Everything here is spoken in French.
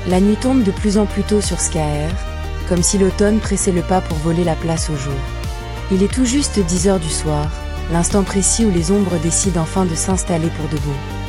La nuit tombe de plus en plus tôt sur Skaer, comme si l'automne pressait le pas pour voler la place au jour. Il est tout juste 10 heures du soir, l'instant précis où les ombres décident enfin de s'installer pour de bon.